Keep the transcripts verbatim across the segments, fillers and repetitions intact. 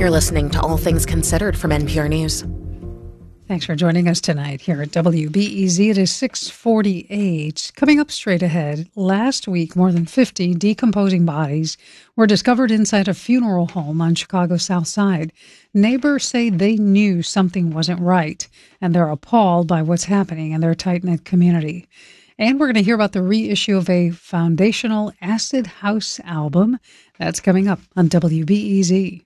You're listening to All Things Considered from N P R News. Thanks for joining us tonight here at W B E Z. It is six forty-eight. Coming up straight ahead, last week, more than fifty decomposing bodies were discovered inside a funeral home on Chicago's South Side. Neighbors say they knew something wasn't right, and they're appalled by what's happening in their tight-knit community. And we're going to hear about the reissue of a foundational Acid House album. That's coming up on W B E Z.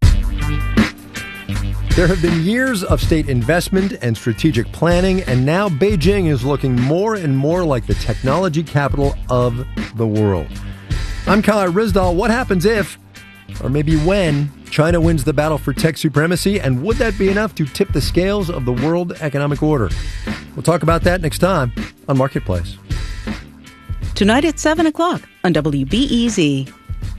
There have been years of state investment and strategic planning, and now Beijing is looking more and more like the technology capital of the world. I'm Kyle Rizdal. What happens if, or maybe when, China wins the battle for tech supremacy, and would that be enough to tip the scales of the world economic order? We'll talk about that next time on Marketplace. Tonight at seven o'clock on W B E Z.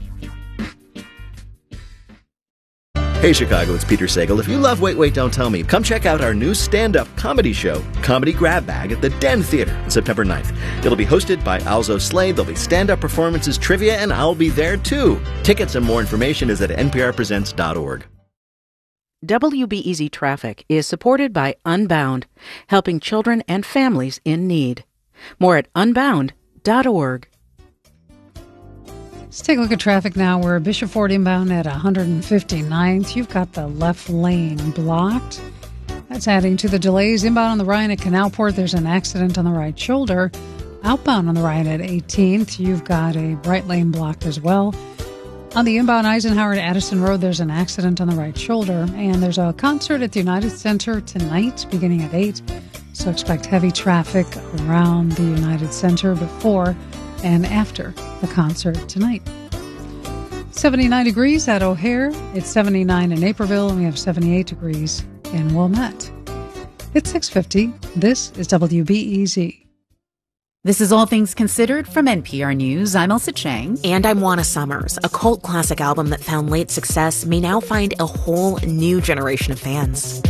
Hey Chicago, it's Peter Sagal. If you love Wait, Wait, Don't Tell Me, come check out our new stand-up comedy show, Comedy Grab Bag, at the Den Theater on September ninth. It'll be hosted by Alzo Slade, there'll be stand-up performances, trivia, and I'll be there too. Tickets and more information is at N P R presents dot org. W B E Z Traffic is supported by Unbound, helping children and families in need. More at unbound dot org. Let's take a look at traffic now. We're Bishop Ford inbound at one fifty-ninth. You've got the left lane blocked. That's adding to the delays. Inbound on the Ryan at Canalport, there's an accident on the right shoulder. Outbound on the Ryan at eighteenth, you've got a right lane blocked as well. On the inbound Eisenhower to Addison Road, there's an accident on the right shoulder. And there's a concert at the United Center tonight, beginning at eight. So expect heavy traffic around the United Center before and after the concert tonight. seventy-nine degrees at O'Hare. It's seventy-nine in Naperville, and we have seventy-eight degrees in Wilmette. It's six fifty. This is W B E Z. This is All Things Considered from N P R News. I'm Elsa Chang. And I'm Juana Summers. A cult classic album that found late success may now find a whole new generation of fans.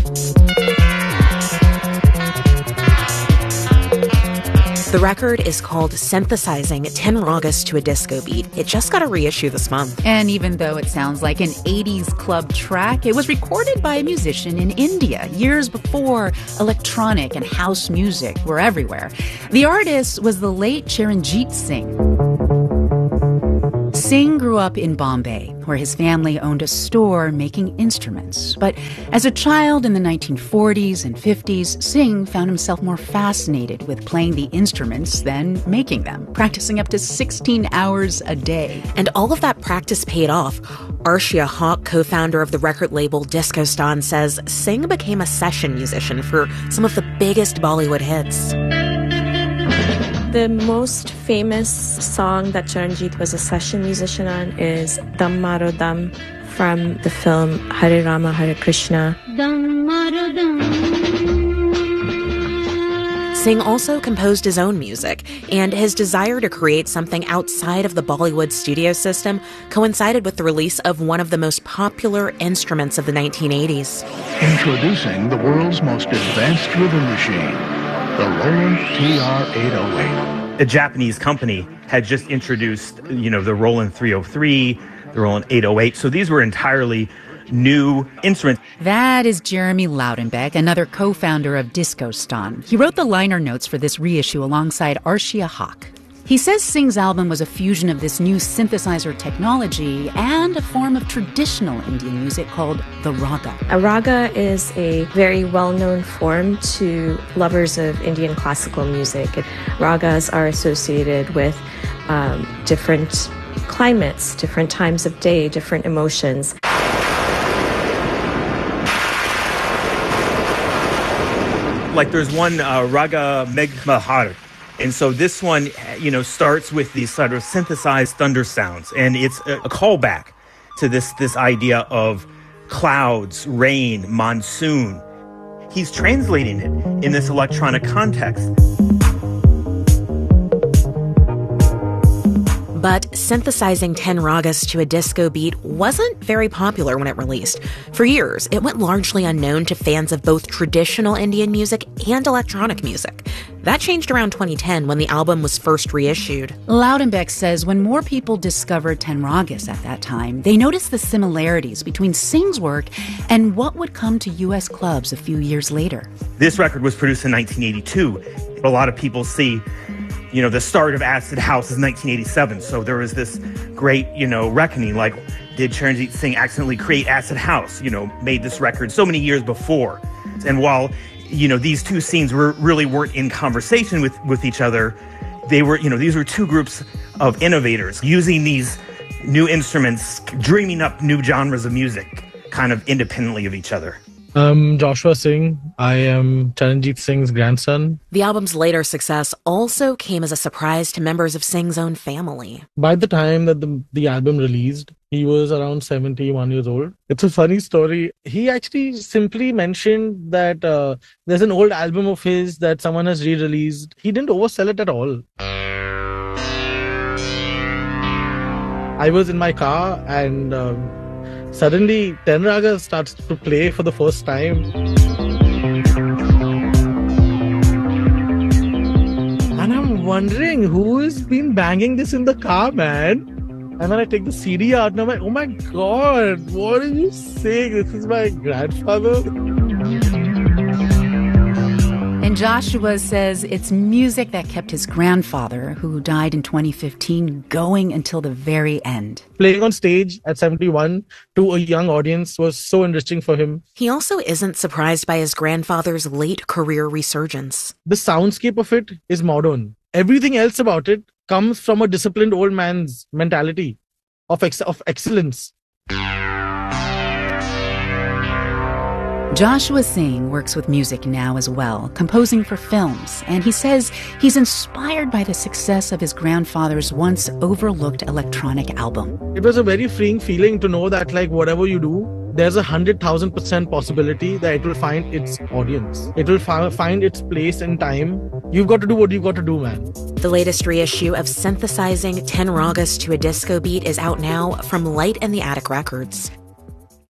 The record is called Synthesizing ten Ragas to a Disco Beat. It just got a reissue this month. And even though it sounds like an eighties club track, it was recorded by a musician in India years before electronic and house music were everywhere. The artist was the late Charanjit Singh. Singh grew up in Bombay, where his family owned a store making instruments. But as a child in the nineteen forties and fifties, Singh found himself more fascinated with playing the instruments than making them, practicing up to sixteen hours a day. And all of that practice paid off. Arshia Haq, co-founder of the record label Discostan, says Singh became a session musician for some of the biggest Bollywood hits. The most famous song that Charanjit was a session musician on is Dam Maro Dam from the film Hare Rama Hare Krishna. Dam Maro Dam. Singh also composed his own music, and his desire to create something outside of the Bollywood studio system coincided with the release of one of the most popular instruments of the nineteen eighties. Introducing the world's most advanced rhythm machine, the Roland T R eight oh eight. A Japanese company had just introduced, you know, the Roland three oh three, the Roland eight oh eight. So these were entirely new instruments. That is Jeremy Loudenbeck, another co-founder of Discostan. He wrote the liner notes for this reissue alongside Arshia Haq. He says Singh's album was a fusion of this new synthesizer technology and a form of traditional Indian music called the raga. A raga is a very well-known form to lovers of Indian classical music. Ragas are associated with um, different climates, different times of day, different emotions. Like there's one uh, Raga Meghnadhar. And so this one, you know, starts with these sort of synthesized thunder sounds. And it's a, a callback to this, this idea of clouds, rain, monsoon. He's translating it in this electronic context. But synthesizing ten ragas to a disco beat wasn't very popular when it released. For years, it went largely unknown to fans of both traditional Indian music and electronic music. That changed around twenty ten when the album was first reissued. Loudenbeck says when more people discovered ten ragas at that time, they noticed the similarities between Singh's work and what would come to U S clubs a few years later. This record was produced in nineteen eighty-two. A lot of people see, you know, the start of acid house is nineteen eighty-seven. So there was this great, you know, reckoning, like, did Charanjit Singh accidentally create acid house, you know, made this record so many years before? And while, you know, these two scenes were really weren't in conversation with, with each other, they were, you know, these were two groups of innovators using these new instruments, dreaming up new genres of music, kind of independently of each other. I'm Joshua Singh. I am Charanjit Singh's grandson. The album's later success also came as a surprise to members of Singh's own family. By the time that the, the album released, he was around seventy-one years old. It's a funny story. He actually simply mentioned that uh, there's an old album of his that someone has re-released. He didn't oversell it at all. I was in my car and um, suddenly ten Ragas starts to play for the first time. And I'm wondering who has been banging this in the car, man? And then I take the C D out and I'm like, oh my God, what are you saying? This is my grandfather. And Joshua says it's music that kept his grandfather, who died in twenty fifteen, going until the very end. Playing on stage at seventy-one to a young audience was so enriching for him. He also isn't surprised by his grandfather's late career resurgence. The soundscape of it is modern. Everything else about it comes from a disciplined old man's mentality of ex- of excellence. Joshua Singh works with music now as well, composing for films, and he says he's inspired by the success of his grandfather's once overlooked electronic album. It was a very freeing feeling to know that, like, whatever you do, there's a hundred thousand percent possibility that it will find its audience. It will fi- find its place in time. You've got to do what you've got to do, man. The latest reissue of Synthesizing ten Ragas to a Disco Beat is out now from Light in the Attic Records.